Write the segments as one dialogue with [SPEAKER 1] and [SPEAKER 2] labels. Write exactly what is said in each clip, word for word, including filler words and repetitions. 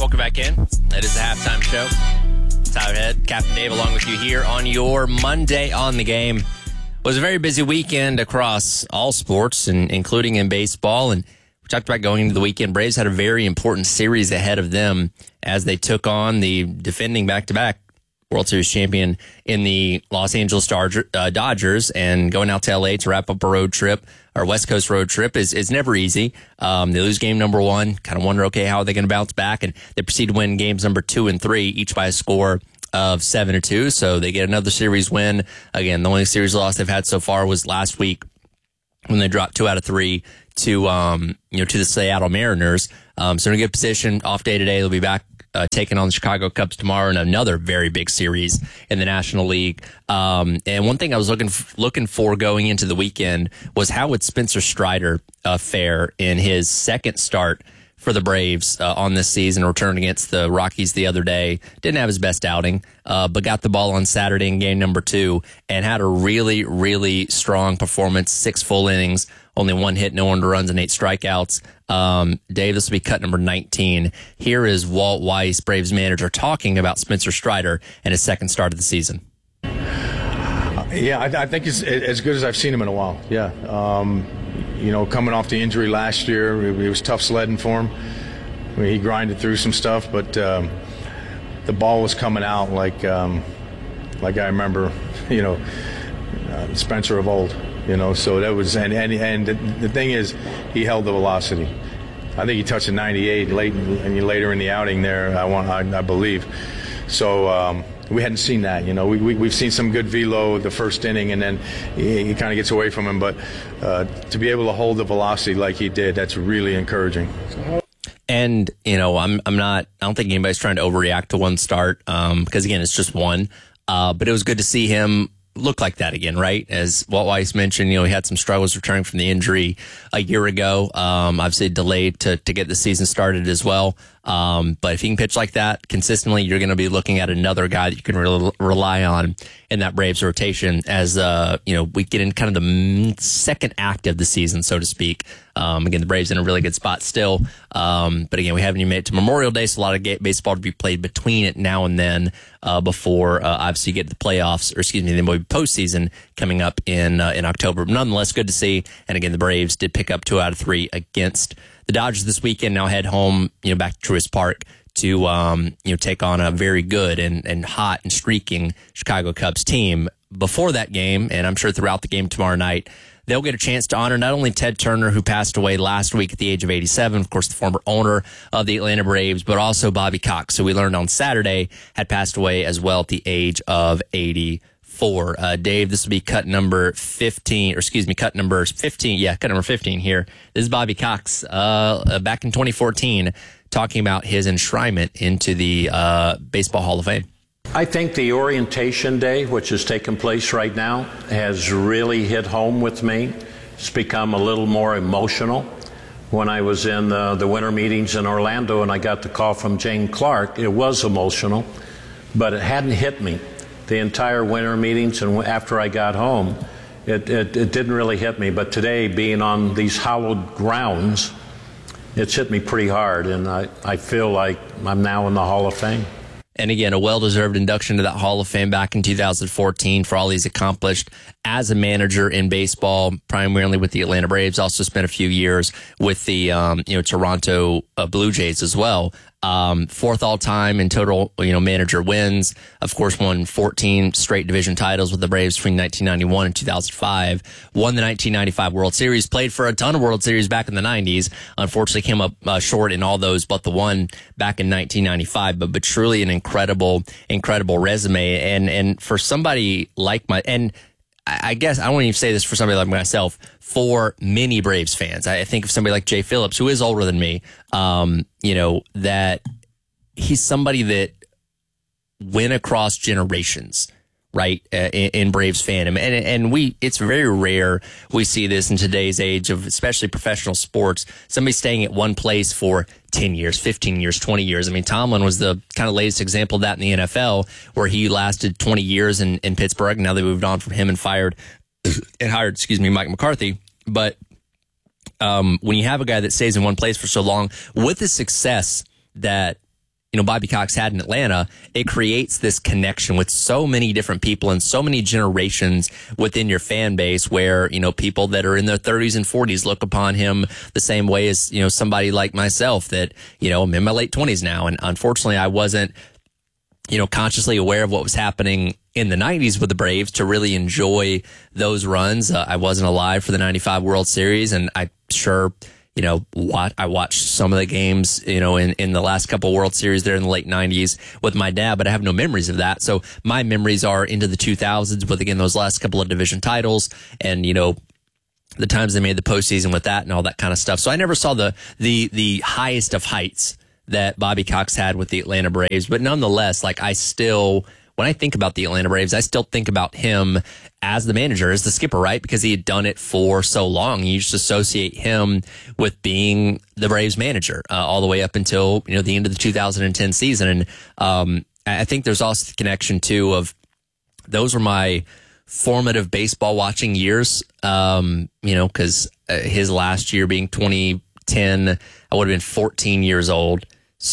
[SPEAKER 1] Welcome back in. It is the halftime show. Tyler Head, Captain Dave, along with you here on your Monday on the Game. It was a very busy weekend across all sports, and including in baseball. And we talked about going into the weekend. Braves had a very important series ahead of them as they took on the defending back-to-back World Series champion in the Los Angeles Dodger, uh, Dodgers, and going out to L A to wrap up a road trip, or West Coast road trip, is, is never easy. Um, they lose game number one, kind of wonder, okay, how are they going to bounce back? And they proceed to win games number two and three, each by a score of seven to two. So they get another series win. Again, the only series loss they've had so far was last week when they dropped two out of three to um, you know to the Seattle Mariners. Um, so in a good position. Off day today, they'll be back uh, taking on the Chicago Cubs tomorrow in another very big series in the National League. Um, and one thing I was looking f- looking for going into the weekend was how would Spencer Strider uh, fare in his second start for the Braves uh, on this season, returned against the Rockies the other day. Didn't have his best outing, uh, but got the ball on Saturday in game number two and had a really, really strong performance. Six full innings, only one hit, no earned runs, and eight strikeouts. Um, Dave, this will be cut number nineteen. Here is Walt Weiss, Braves manager, talking about Spencer Strider and his second start of the season.
[SPEAKER 2] Yeah, I, I think it's as good as I've seen him in a while. Yeah. Um, you know, coming off the injury last year, it, it was tough sledding for him. I mean, he grinded through some stuff, but um, the ball was coming out like um, like I remember, you know, uh, Spencer of old. You know, so that was, and and, and the, the thing is, he held the velocity. I think he touched a ninety-eight late and later in the outing there. I want, I, I believe. So um, we hadn't seen that. You know, we, we we've seen some good velo the first inning, and then he, he kind of gets away from him. But uh, to be able to hold the velocity like he did, that's really encouraging.
[SPEAKER 1] And you know, I'm I'm not. I don't think anybody's trying to overreact to one start, um, because again, it's just one. Uh, but it was good to see him look like that again, right? As Walt Weiss mentioned, you know, he had some struggles returning from the injury a year ago. Um, obviously delayed to, to get the season started as well. Um, but if he can pitch like that consistently, you're going to be looking at another guy that you can re- rely on in that Braves rotation as, uh, you know, we get in kind of the second act of the season, so to speak. Um, again, the Braves in a really good spot still. Um, but again, we haven't even made it to Memorial Day, so a lot of ga- baseball to be played between it now and then, uh, before, uh, obviously you get the playoffs, or excuse me, the postseason coming up in, uh, in October. But nonetheless, good to see. And again, the Braves did pick up two out of three against the Dodgers this weekend. Now head home, you know, back to Truist Park to, um, you know, take on a very good and, and hot and streaking Chicago Cubs team. Before that game, and I'm sure throughout the game tomorrow night, they'll get a chance to honor not only Ted Turner, who passed away last week at the age of eighty-seven, of course, the former owner of the Atlanta Braves, but also Bobby Cox, who we learned on Saturday had passed away as well at the age of eighty-four. Uh, Dave, this will be cut number fifteen, or excuse me, cut number fifteen. Yeah, cut number fifteen here. This is Bobby Cox, uh, back in twenty fourteen, talking about his enshrinement into the uh, Baseball Hall of Fame.
[SPEAKER 3] I think the orientation day, which is taking place right now, has really hit home with me. It's become a little more emotional. When I was in the, the winter meetings in Orlando and I got the call from Jane Clark, it was emotional, but it hadn't hit me. The entire winter meetings and after I got home, it, it, it didn't really hit me. But today, being on these hallowed grounds, it's hit me pretty hard, and I, I feel like I'm now in the Hall of Fame.
[SPEAKER 1] And again, a well-deserved induction to that Hall of Fame back in two thousand fourteen for all he's accomplished as a manager in baseball, primarily with the Atlanta Braves. Also spent a few years with the um, you know Toronto uh, Blue Jays as well. Um, fourth all-time in total, you know, manager wins. Of course, won fourteen straight division titles with the Braves between nineteen ninety-one and two thousand five. Won the nineteen ninety-five World Series. Played for a ton of World Series back in the nineties. Unfortunately, came up uh, short in all those, but the one back in nineteen ninety-five. But but truly an incredible, incredible resume. And and for somebody like my and. I guess I won't even say this for somebody like myself, for many Braves fans. I think of somebody like Jay Phillips, who is older than me, um, you know, that he's somebody that went across generations, right, uh, in, in Braves fandom. And, and we, it's very rare we see this in today's age of especially professional sports, somebody staying at one place for ten years, fifteen years, twenty years. I mean, Tomlin was the kind of latest example of that in the N F L, where he lasted twenty years in, in Pittsburgh. Now they moved on from him and fired and hired, excuse me, Mike McCarthy. But um, when you have a guy that stays in one place for so long with the success that you know, Bobby Cox had in Atlanta, it creates this connection with so many different people and so many generations within your fan base where, you know, people that are in their thirties and forties look upon him the same way as, you know, somebody like myself that, you know, I'm in my late twenties now. And unfortunately, I wasn't, you know, consciously aware of what was happening in the nineties with the Braves to really enjoy those runs. Uh, I wasn't alive for the ninety-five World Series, and I sure, you know, what I watched some of the games, you know, in, in the last couple World Series there in the late nineties with my dad, but I have no memories of that. So my memories are into the two thousands with, again, those last couple of division titles and, you know, the times they made the postseason with that and all that kind of stuff. So I never saw the, the, the highest of heights that Bobby Cox had with the Atlanta Braves, but nonetheless, like I still, when I think about the Atlanta Braves, I still think about him as the manager, as the skipper, right? Because he had done it for so long. You just associate him with being the Braves manager uh, all the way up until, you know, the end of the two thousand ten season. And um, I think there's also the connection too of those were my formative baseball watching years. Um, you know, because uh, his last year being twenty ten, I would have been fourteen years old.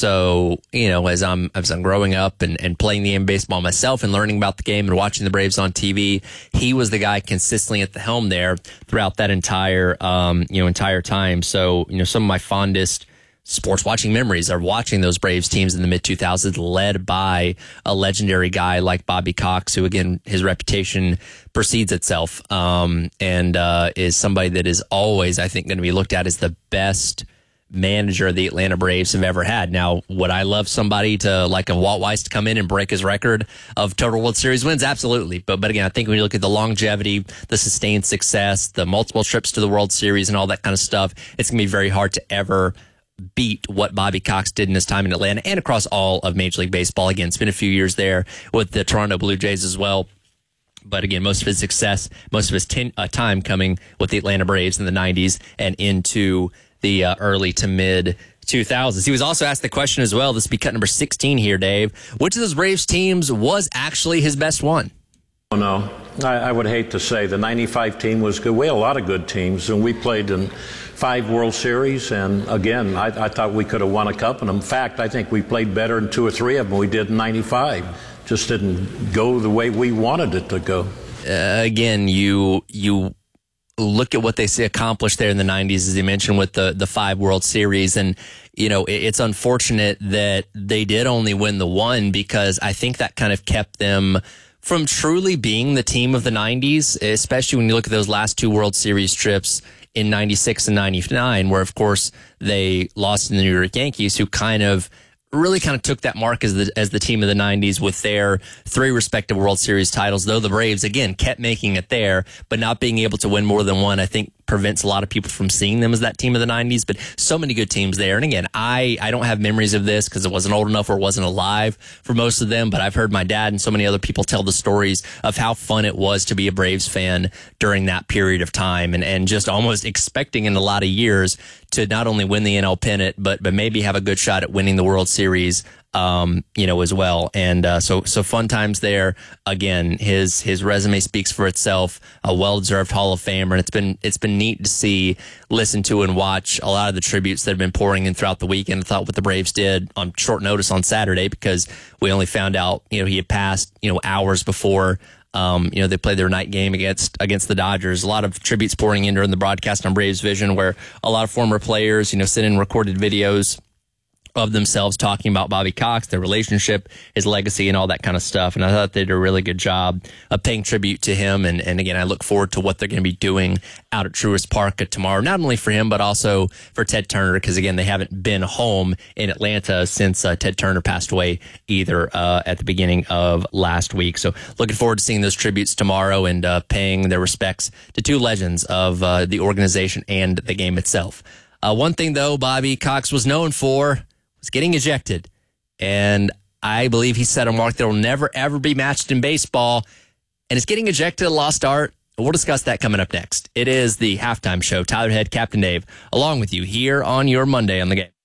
[SPEAKER 1] So, you know, as I'm, as I'm growing up and, and playing the game of baseball myself and learning about the game and watching the Braves on T V, he was the guy consistently at the helm there throughout that entire, um, you know, entire time. So, you know, some of my fondest sports watching memories are watching those Braves teams in the mid two thousands led by a legendary guy like Bobby Cox, who again, his reputation precedes itself, um, and, uh, is somebody that is always, I think, going to be looked at as the best manager the Atlanta Braves have ever had. Now, would I love somebody to like a Walt Weiss to come in and break his record of total World Series wins? Absolutely. But, but again, I think when you look at the longevity, the sustained success, the multiple trips to the World Series and all that kind of stuff, it's going to be very hard to ever beat what Bobby Cox did in his time in Atlanta and across all of Major League Baseball. Again, it's been a few years there with the Toronto Blue Jays as well. But again, most of his success, most of his ten, uh, time coming with the Atlanta Braves in the nineties and into the uh, early to mid two thousands. He was also asked the question as well. This will be cut number sixteen here, Dave. Which of those Braves teams was actually his best one?
[SPEAKER 3] Oh, no, I, I would hate to say the ninety-five team was good. We had a lot of good teams, and we played in five World Series. And again, I, I thought we could have won a cup. And in fact, I think we played better in two or three of them we did in ninety-five. Just didn't go the way we wanted it to go.
[SPEAKER 1] Uh, again, you you. look at what they say accomplished there in the nineties, as you mentioned, with the, the five World Series. And, you know, it, it's unfortunate that they did only win the one because I think that kind of kept them from truly being the team of the nineties, especially when you look at those last two World Series trips in ninety-six and ninety-nine, where, of course, they lost to the New York Yankees, who kind of really kind of took that mark as the as the team of the nineties with their three respective World Series titles, though the Braves, again, kept making it there, but not being able to win more than one, I think, prevents a lot of people from seeing them as that team of the nineties. But so many good teams there. And again, I, I don't have memories of this because I wasn't old enough or wasn't alive for most of them, but I've heard my dad and so many other people tell the stories of how fun it was to be a Braves fan during that period of time and, and just almost expecting in a lot of years to not only win the N L pennant, but but maybe have a good shot at winning the World Series, um, you know, as well. And uh, so so fun times there. Again, his his resume speaks for itself. A well-deserved Hall of Famer, and it's been it's been neat to see, listen to, and watch a lot of the tributes that have been pouring in throughout the weekend. I thought what the Braves did on short notice on Saturday, because we only found out, you know, he had passed, you know, hours before. Um, you know, they played their night game against against the Dodgers. A lot of tributes pouring in during the broadcast on Braves Vision, where a lot of former players, you know, sent in recorded videos of themselves talking about Bobby Cox, their relationship, his legacy, and all that kind of stuff. And I thought they did a really good job of paying tribute to him. And, and again, I look forward to what they're going to be doing out at Truist Park tomorrow, not only for him, but also for Ted Turner, because again, they haven't been home in Atlanta since uh, Ted Turner passed away either uh, at the beginning of last week. So looking forward to seeing those tributes tomorrow and uh, paying their respects to two legends of uh, the organization and the game itself. Uh, one thing, though, Bobby Cox was known for was getting ejected. And I believe he set a mark that will never, ever be matched in baseball. And it's getting ejected a lost art. We'll discuss that coming up next. It is the halftime show. Tyler Head, Captain Dave, along with you here on your Monday on The Game.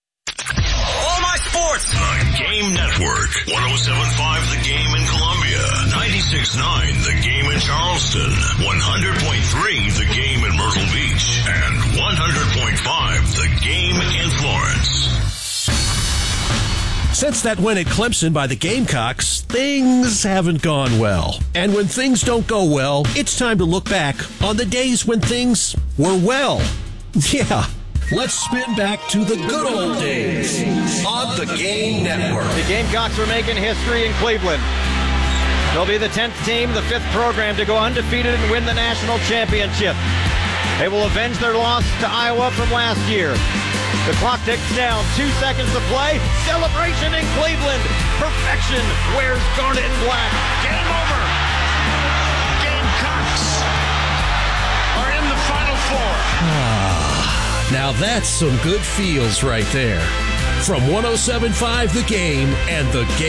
[SPEAKER 4] All my sports. The Game Network. one oh seven point five The Game in Columbia. ninety-six point nine The Game in Charleston. one hundred point three The Game in Myrtle Beach. And one hundred point five The Game in Florence.
[SPEAKER 5] Since that win at Clemson by the Gamecocks, things haven't gone well. And when things don't go well, it's time to look back on the days when things were well. Yeah, let's spin back to the good old days on the Game Network.
[SPEAKER 6] The Gamecocks are making history in Cleveland. They'll be the tenth team, the fifth program to go undefeated and win the national championship. They will avenge their loss to Iowa from last year. The clock ticks down. Two seconds to play. Celebration in Cleveland. Perfection wears garnet and black.
[SPEAKER 7] Game over. Gamecocks are in the Final Four.
[SPEAKER 5] Ah, now that's some good feels right there. From one oh seven point five The Game and the Game.